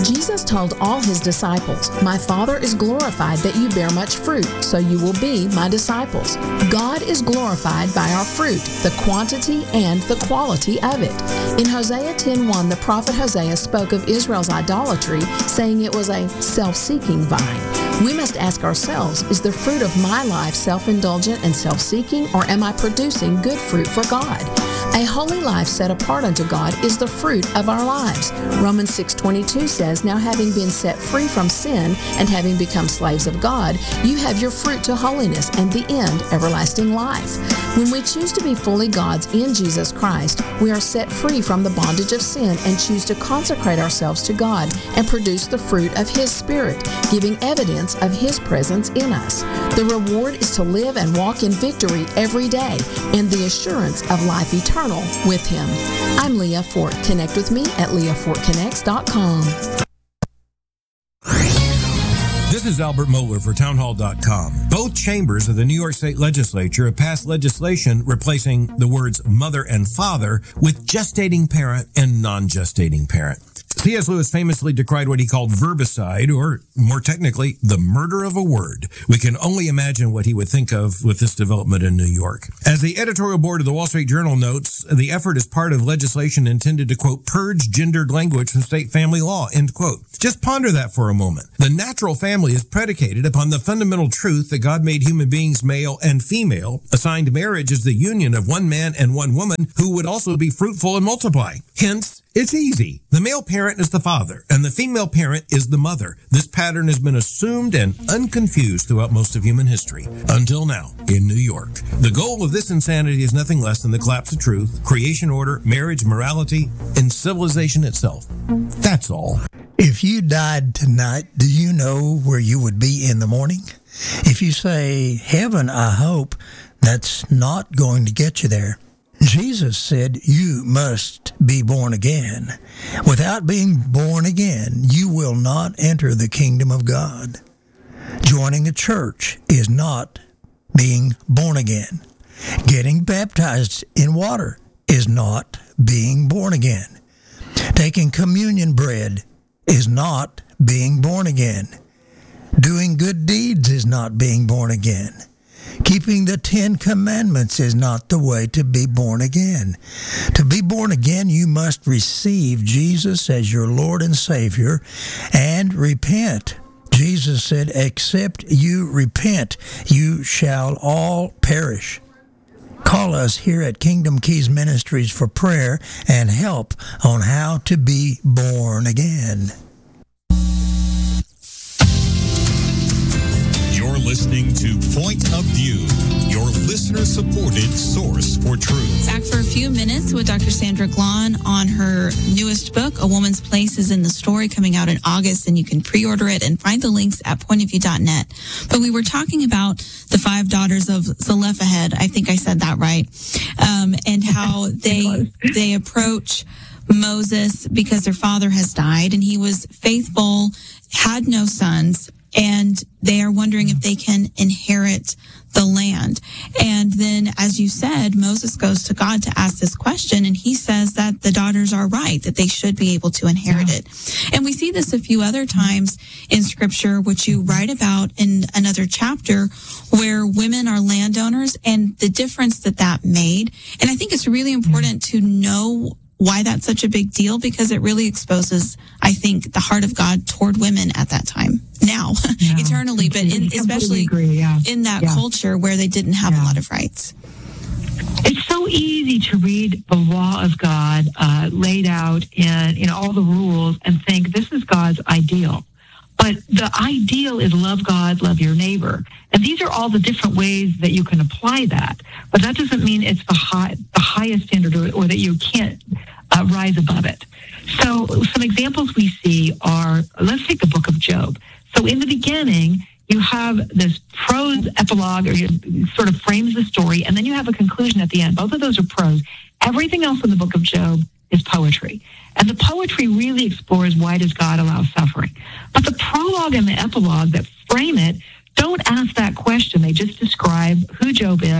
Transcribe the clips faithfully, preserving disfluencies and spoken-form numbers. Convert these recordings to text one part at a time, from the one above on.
Jesus told all his disciples, "My Father is glorified that you bear much fruit, so you will be my disciples." God is glorified by our fruit, the quantity and the quality of it. In Hosea ten one, the prophet Hosea spoke of Israel's idolatry, saying it was a self-seeking vine. We must ask ourselves, is the fruit of my life self-indulgent and self-seeking, or am I producing good fruit for God? A holy life set apart unto God is the fruit of our lives. Romans six twenty-two says, "Now having been set free from sin and having become slaves of God, you have your fruit to holiness, and the end, everlasting life." When we choose to be fully God's in Jesus Christ, we are set free from the bondage of sin and choose to consecrate ourselves to God and produce the fruit of His Spirit, giving evidence of His presence in us. The reward is to live and walk in victory every day and the assurance of life eternal with Him. I'm Leah Fort. Connect with me at leah fort connects dot com. This is Albert Mohler for townhall dot com. Both chambers of the New York State Legislature have passed legislation replacing the words mother and father with gestating parent and non-gestating parent. C S. Lewis famously decried what he called verbicide, or more technically, the murder of a word. We can only imagine what he would think of with this development in New York. As the editorial board of the Wall Street Journal notes, the effort is part of legislation intended to, quote, purge gendered language from state family law, end quote. Just ponder that for a moment. The natural family is predicated upon the fundamental truth that God made human beings male and female, assigned marriage as the union of one man and one woman who would also be fruitful and multiply. Hence, it's easy. The male parent is the father, and the female parent is the mother. This pattern has been assumed and unconfused throughout most of human history, until now, in New York. The goal of this insanity is nothing less than the collapse of truth, creation order, marriage, morality, and civilization itself. That's all. If you died tonight, do you know where you would be in the morning? If you say, heaven, I hope, that's not going to get you there. Jesus said, you must be born again. Without being born again, you will not enter the kingdom of God. Joining a church is not being born again. Getting baptized in water is not being born again. Taking communion bread is not being born again. Doing good deeds is not being born again. Keeping the Ten Commandments is not the way to be born again. To be born again, you must receive Jesus as your Lord and Savior and repent. Jesus said, except you repent, you shall all perish. Call us here at Kingdom Keys Ministries for prayer and help on how to be born again. You're listening to Point of View, your listener-supported source for truth. Back for a few minutes with Doctor Sandra Glahn on her newest book, A Woman's Place is in the Story, coming out in August, and you can pre-order it and find the links at point of view dot net. But we were talking about the five daughters of Zelophehad, I think I said that right, um, and how they they approach Moses because their father has died, and he was faithful, had no sons, and they are wondering if they can inherit the land. And then, as you said, Moses goes to God to ask this question, and he says that the daughters are right, that they should be able to inherit yeah. it. And we see this a few other times in Scripture, which you write about in another chapter, where women are landowners and the difference that that made. And I think it's really important to know why that's such a big deal, because it really exposes, I think, the heart of God toward women at that time. Now, yeah, eternally, but in, especially agree, yeah. in that yeah. culture where they didn't have yeah. a lot of rights. It's so easy to read the law of God uh, laid out in, in all the rules and think this is God's ideal. But the ideal is love God, love your neighbor. And these are all the different ways that you can apply that. But that doesn't mean it's the, high, the highest standard or, or that you can't uh, rise above it. So some examples we see are, let's take the book of Job. So in the beginning, you have this prose epilogue, or you sort of frames the story, and then you have a conclusion at the end. Both of those are prose. Everything else in the book of Job is poetry. And the poetry really explores, why does God allow suffering? But the prologue and the epilogue that frame it don't ask that question. They just describe who Job is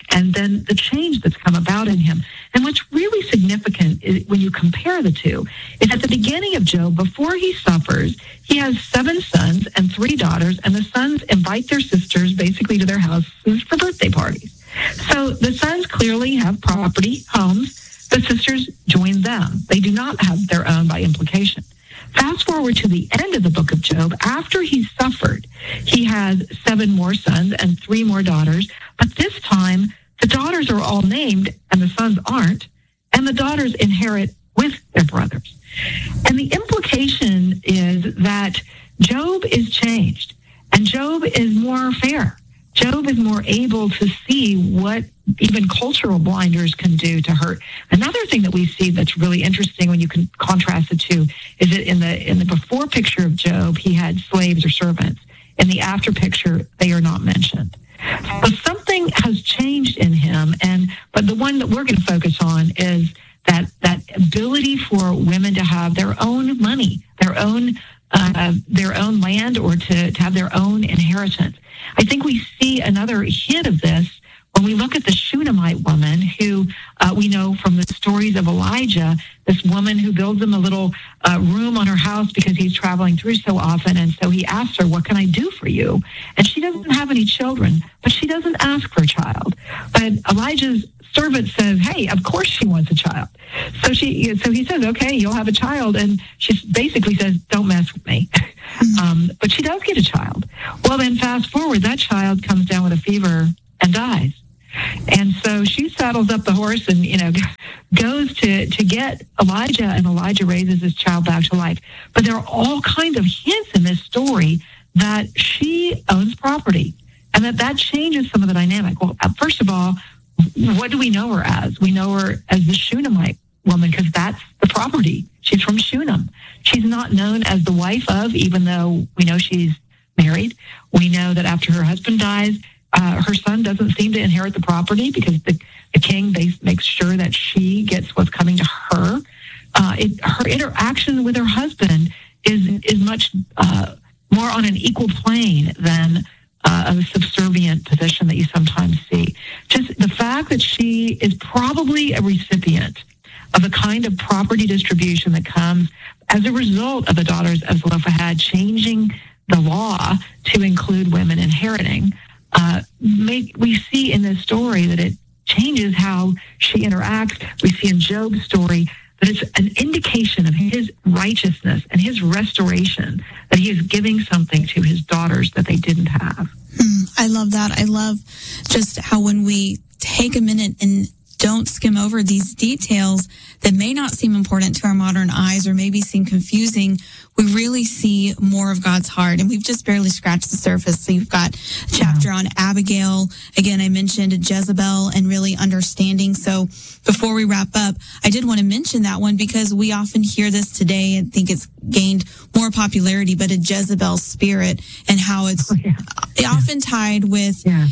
and then the change that's come about in him. And what's really significant is, when you compare the two, is at the beginning of Job, before he suffers, he has seven sons and three daughters, and the sons invite their sisters basically to their houses for birthday parties. So the sons clearly have property, homes. The sisters join them. They do not have their own by implication. Fast forward to the end of the book of Job. After he's suffered, he has seven more sons and three more daughters. But this time, the daughters are all named and the sons aren't. And the daughters inherit with their brothers. And the implication is that Job is changed. And Job is more fair. Job is more able to see what even cultural blinders can do to hurt. Another thing that we see that's really interesting when you can contrast the two is that in the in the before picture of Job, he had slaves or servants. In the after picture, they are not mentioned. So something has changed in him, and but the one that we're going to focus on is that that ability for women to have their own money, their own uh, their own land, or to, to have their own inheritance. I think we see another hint of this when we look at the Shunammite woman who uh, we know from the stories of Elijah, this woman who builds him a little uh, room on her house because he's traveling through so often. And so he asks her, what can I do for you? And she doesn't have any children, but she doesn't ask for a child. But Elijah's servant says, hey, of course she wants a child. So she, so he says, okay, you'll have a child. And she basically says, don't mess with me. um, but she does get a child. Well, then fast forward, that child comes down with a fever and dies. And so she saddles up the horse and, you know, goes to, to get Elijah, and Elijah raises his child back to life. But there are all kinds of hints in this story that she owns property and that that changes some of the dynamic. Well, first of all, what do we know her as? We know her as the Shunammite woman because that's the property. She's from Shunem. She's not known as the wife of, even though we know she's married. We know that after her husband dies, Uh, her son doesn't seem to inherit the property because the, the king base, makes sure that she gets what's coming to her. Uh, it, her interaction with her husband is is much uh, more on an equal plane than uh, a subservient position that you sometimes see. Just the fact that she is probably a recipient of a kind of property distribution that comes as a result of the daughters of Zelophehad changing the law to include women inheriting. Uh, make, we see in this story that it changes how she interacts. We see in Job's story that it's an indication of his righteousness and his restoration, that he is giving something to his daughters that they didn't have. Mm, I love that. I love just how when we take a minute and don't skim over these details that may not seem important to our modern eyes or maybe seem confusing, we really see more of God's heart. And we've just barely scratched the surface. So you've got a chapter on Abigail. Again, I mentioned Jezebel and really understanding. So before we wrap up, I did want to mention that one because we often hear this today. I think it's gained more popularity, but a Jezebel spirit and how it's oh, yeah. often tied with yeah.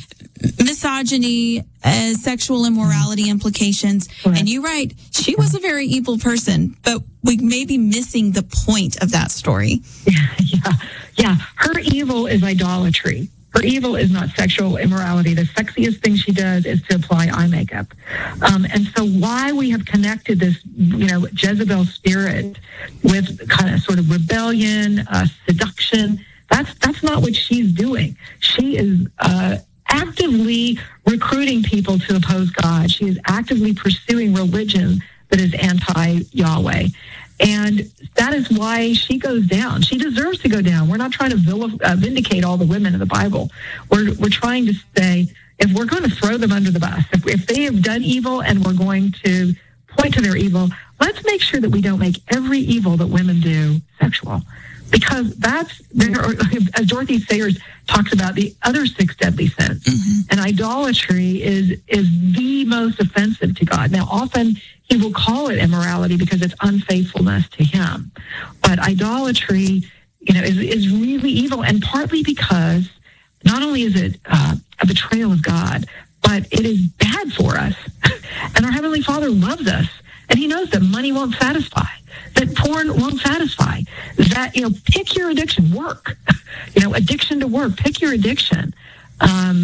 misogyny, uh, sexual immorality implications. Right. And you're right, she was a very evil person, but we may be missing the point of that story. Yeah, yeah, yeah. Her evil is idolatry. Her evil is not sexual immorality. The sexiest thing she does is to apply eye makeup. Um, and so why we have connected this, you know, Jezebel spirit with kind of sort of rebellion, uh, seduction, that's that's not what she's doing. She is uh, actively recruiting people to oppose God. She is actively pursuing religion that is anti-Yahweh. And that is why she goes down. She deserves to go down. We're not trying to vilif- uh, vindicate all the women in the Bible. We're we're trying to say, if we're going to throw them under the bus, if, if they have done evil and we're going to point to their evil, let's make sure that we don't make every evil that women do sexual. Because that's, there are, as Dorothy Sayers talks about, the other six deadly sins. Mm-hmm. And idolatry is is the most offensive to God. Now, often he will call it immorality because it's unfaithfulness to him. But idolatry, you know, is, is really evil, and partly because not only is it uh, a betrayal of God, but it is bad for us. And our Heavenly Father loves us. And he knows that money won't satisfy, that porn won't satisfy, that, you know, pick your addiction, work, you know, addiction to work, pick your addiction. Um,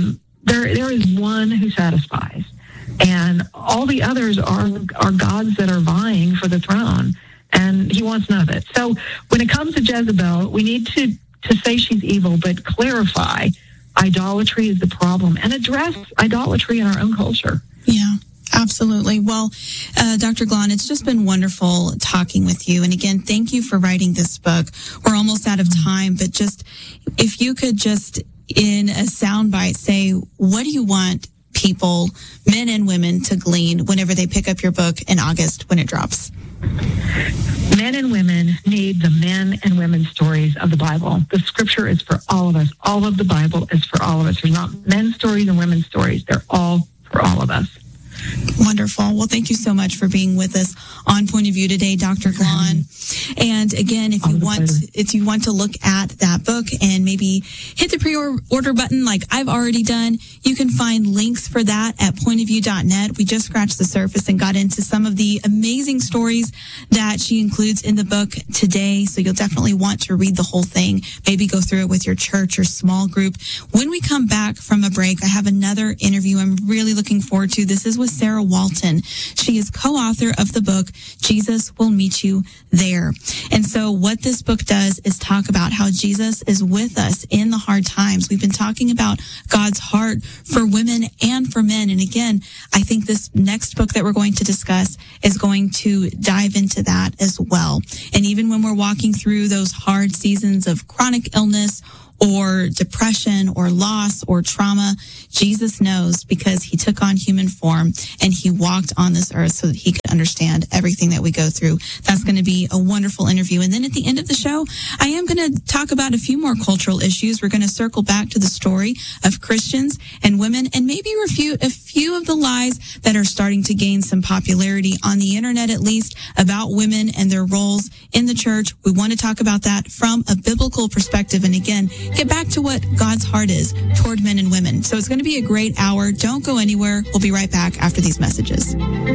there there is one who satisfies, and all the others are are gods that are vying for the throne, and he wants none of it. So when it comes to Jezebel, we need to to say she's evil, but clarify idolatry is the problem and address idolatry in our own culture. Yeah. Absolutely. Well, uh, Doctor Glahn, it's just been wonderful talking with you. And again, thank you for writing this book. We're almost out of time, but just if you could just in a soundbite say, what do you want people, men and women, to glean whenever they pick up your book in August when it drops? Men and women need the men and women stories of the Bible. The scripture is for all of us. All of the Bible is for all of us. There's not men's stories and women's stories. They're all for all of us. Wonderful. Well, thank you so much for being with us on Point of View today, Doctor Glahn. And again, if you want, if you want to look at that book and maybe hit the pre-order button like I've already done, you can find links for that at point of view dot net. We just scratched the surface and got into some of the amazing stories that she includes in the book today. So you'll definitely want to read the whole thing. Maybe go through it with your church or small group. When we come back from a break, I have another interview I'm really looking forward to. This is with Sarah Walton. She is co-author of the book, Jesus Will Meet You There. And so what this book does is talk about how Jesus is with us in the hard times. We've been talking about God's heart for women and for men. And again, I think this next book that we're going to discuss is going to dive into that as well. And even when we're walking through those hard seasons of chronic illness or depression or loss or trauma, Jesus knows, because he took on human form and he walked on this earth so that he could understand everything that we go through. That's going to be a wonderful interview. And then at the end of the show, I am going to talk about a few more cultural issues. We're going to circle back to the story of Christians and women and maybe refute a few of the lies that are starting to gain some popularity on the internet, at least, about women and their roles in the church. We want to talk about that from a biblical perspective. And again, get back to what God's heart is toward men and women. So it's going to be a great hour. Don't go anywhere. We'll be right back after these messages.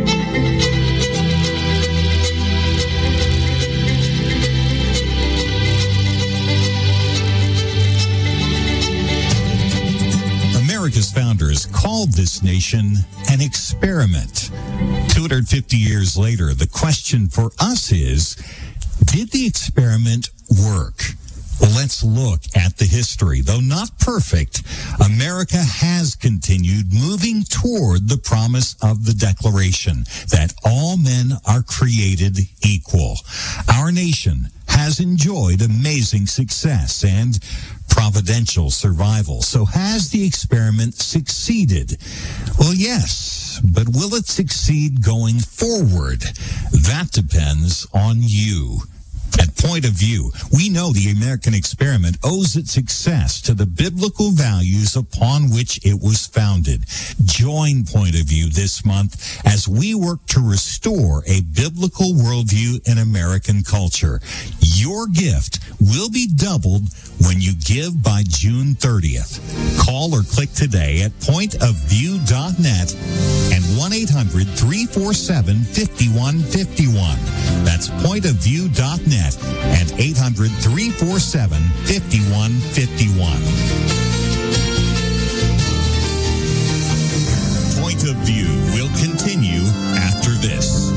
America's founders called this nation an experiment. two hundred fifty years later, the question for us is, did the experiment work? Well, let's look at the history. Though not perfect, America has continued moving toward the promise of the Declaration that all men are created equal. Our nation has enjoyed amazing success and providential survival. So has the experiment succeeded? Well, yes, but will it succeed going forward? That depends on you. At Point of View, we know the American experiment owes its success to the biblical values upon which it was founded. Join Point of View this month as we work to restore a biblical worldview in American culture. Your gift will be doubled when you give by June thirtieth. Call or click today at point of view dot net and one eight hundred three four seven five one five one. That's point of view dot net and eight hundred three four seven five one five one. Point of View will continue after this.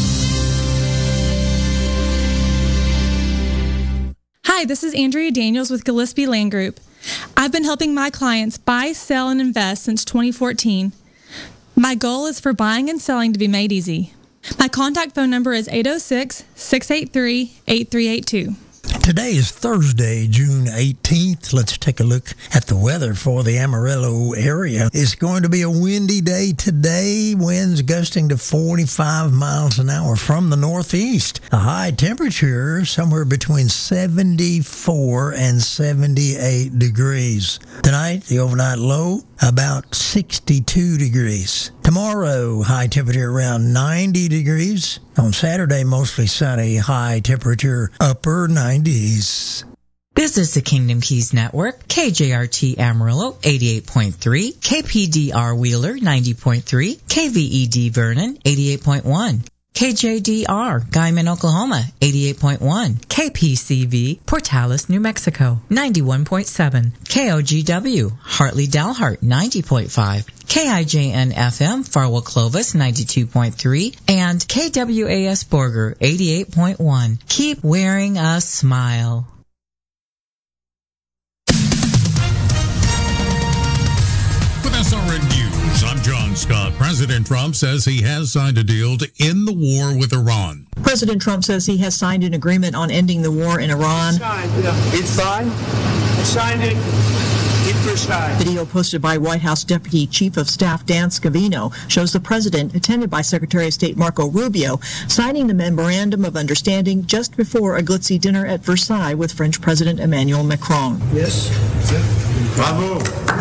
Hi, this is Andrea Daniels with Gillespie Land Group. I've been helping my clients buy, sell, and invest since twenty fourteen. My goal is for buying and selling to be made easy. My contact phone number is eight oh six, six eight three, eight three eight two. Today is Thursday, June eighteenth. Let's take a look at the weather for the Amarillo area. It's going to be a windy day today. Winds gusting to forty-five miles an hour from the northeast. A high temperature somewhere between seventy-four and seventy-eight degrees. Tonight, the overnight low about sixty-two degrees. Tomorrow, high temperature around ninety degrees. On Saturday, mostly sunny, high temperature upper nineties. This is the Kingdom Keys Network, K J R T Amarillo eighty-eight point three, K P D R Wheeler ninety point three, K V E D Vernon eighty-eight point one. K J D R, Guyman, Oklahoma, eighty-eight point one. K P C V, Portales, New Mexico, ninety-one point seven. K O G W, Hartley, Dalhart, ninety point five. K I J N F M, Farwell, Clovis, ninety-two point three. And K W A S Borger, eighty-eight point one. Keep wearing a smile. With S R N News, I'm John Scott. President Trump says he has signed a deal to end the war with Iran. President Trump says he has signed an agreement on ending the war in Iran. It's signed. Yeah. It's signed. I signed it. Video posted by White House Deputy Chief of Staff Dan Scavino shows the president, attended by Secretary of State Marco Rubio, signing the Memorandum of Understanding just before a glitzy dinner at Versailles with French President Emmanuel Macron. Yes. Bravo.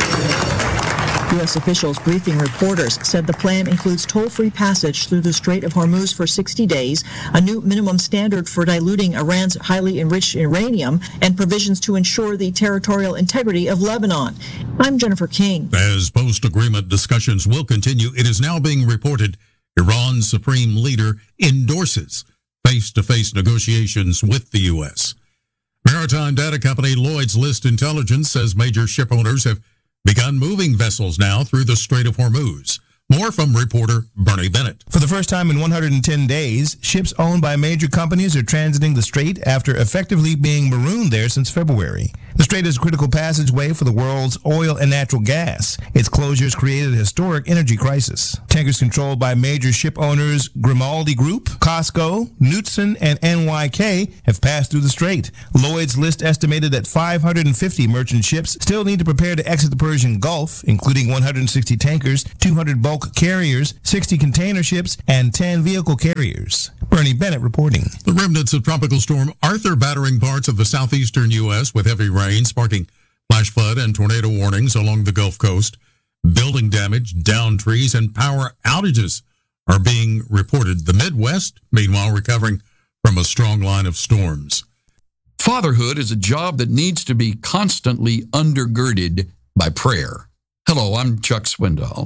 U S officials briefing reporters said the plan includes toll-free passage through the Strait of Hormuz for sixty days, a new minimum standard for diluting Iran's highly enriched uranium, and provisions to ensure the territorial integrity of Lebanon. I'm Jennifer King. As post-agreement discussions will continue, it is now being reported Iran's supreme leader endorses face-to-face negotiations with the U S. Maritime data company Lloyd's List Intelligence says major ship owners have begun moving vessels now through the Strait of Hormuz. More from reporter Bernie Bennett. For the first time in one hundred ten days, ships owned by major companies are transiting the strait after effectively being marooned there since February. The strait is a critical passageway for the world's oil and natural gas. Its closures created a historic energy crisis. Tankers controlled by major ship owners Grimaldi Group, Costco, Knutson, and N Y K have passed through the strait. Lloyd's List estimated that five hundred fifty merchant ships still need to prepare to exit the Persian Gulf, including one hundred sixty tankers, two hundred bulk carriers, sixty container ships, and ten vehicle carriers. Bernie Bennett reporting. The remnants of Tropical Storm Arthur battering parts of the southeastern U S with heavy rain, sparking flash flood and tornado warnings along the Gulf Coast. Building damage, downed trees, and power outages are being reported. The Midwest, meanwhile, recovering from a strong line of storms. Fatherhood is a job that needs to be constantly undergirded by prayer. Hello, I'm Chuck Swindoll.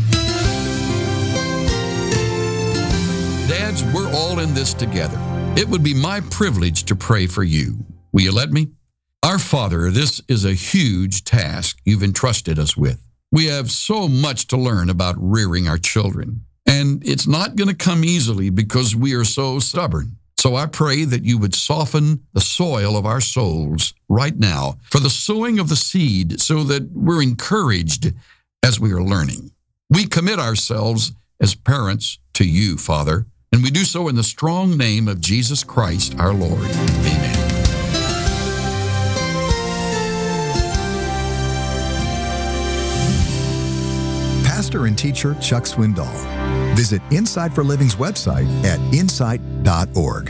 Dads, we're all in this together. It would be my privilege to pray for you. Will you let me? Our Father, this is a huge task you've entrusted us with. We have so much to learn about rearing our children, and it's not going to come easily because we are so stubborn. So I pray that you would soften the soil of our souls right now for the sowing of the seed so that we're encouraged as we are learning. We commit ourselves as parents to you, Father, and we do so in the strong name of Jesus Christ, our Lord. Amen. Pastor and teacher Chuck Swindoll. Visit Insight for Living's website at insight dot org.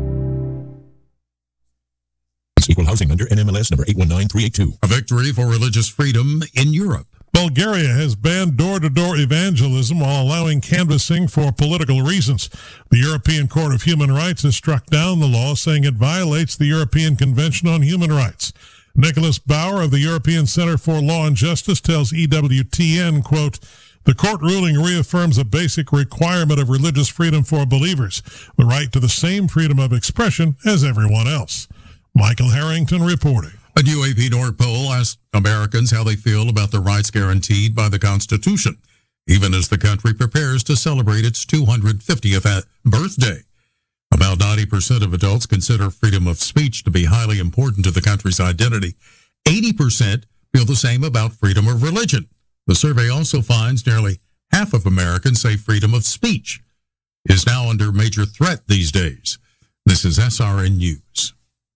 Equal housing under N M L S number eight one nine three eight two. A victory for religious freedom in Europe. Bulgaria has banned door-to-door evangelism while allowing canvassing for political reasons. The European Court of Human Rights has struck down the law, saying it violates the European Convention on Human Rights. Nicholas Bauer of the European Center for Law and Justice tells E W T N, quote, "The court ruling reaffirms a basic requirement of religious freedom for believers, the right to the same freedom of expression as everyone else." Michael Harrington reporting. A new A P North poll asked Americans how they feel about the rights guaranteed by the Constitution, even as the country prepares to celebrate its two hundred fiftieth birthday. About ninety percent of adults consider freedom of speech to be highly important to the country's identity. eighty percent feel the same about freedom of religion. The survey also finds nearly half of Americans say freedom of speech is now under major threat these days. This is S R N News.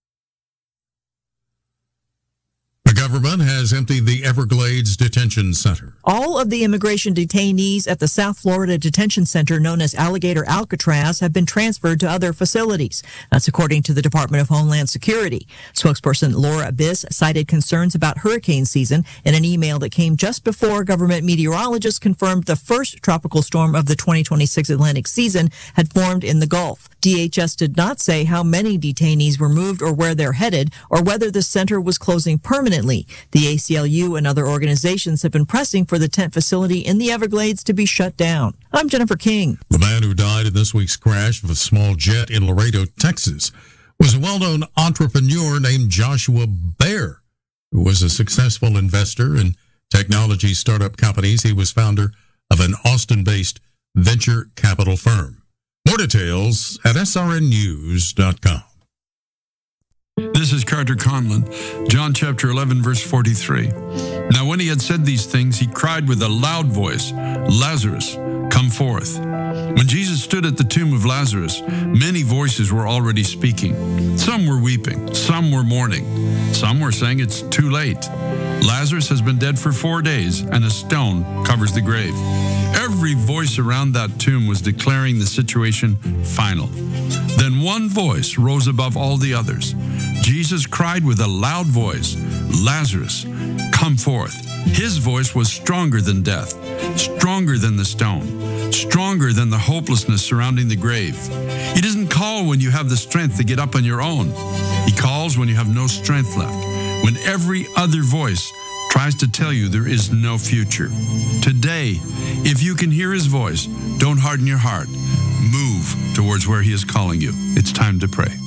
The government has emptied the Everglades Detention Center. All of the immigration detainees at the South Florida Detention Center, known as Alligator Alcatraz, have been transferred to other facilities. That's according to the Department of Homeland Security. Spokesperson Laura Biss cited concerns about hurricane season in an email that came just before government meteorologists confirmed the first tropical storm of the twenty twenty-six Atlantic season had formed in the Gulf. D H S did not say how many detainees were moved or where they're headed or whether the center was closing permanently. The A C L U and other organizations have been pressing for the tent facility in the Everglades to be shut down. I'm Jennifer King. The man who died in this week's crash of a small jet in Laredo, Texas, was a well-known entrepreneur named Joshua Baer, who was a successful investor in technology startup companies. He was founder of an Austin-based venture capital firm. More details at S R N news dot com. This is Carter Conlon, John chapter eleven, verse forty-three. Now when he had said these things, he cried with a loud voice, Lazarus, come forth. When Jesus stood at the tomb of Lazarus, many voices were already speaking. Some were weeping, some were mourning, some were saying it's too late. Lazarus has been dead for four days, and a stone covers the grave. Every voice around that tomb was declaring the situation final. Then one voice rose above all the others. Jesus cried with a loud voice, Lazarus, come forth. His voice was stronger than death, stronger than the stone, stronger than the hopelessness surrounding the grave. He doesn't call when you have the strength to get up on your own. He calls when you have no strength left, when every other voice tries to tell you there is no future. Today, if you can hear his voice, don't harden your heart. Move towards where he is calling you. It's time to pray.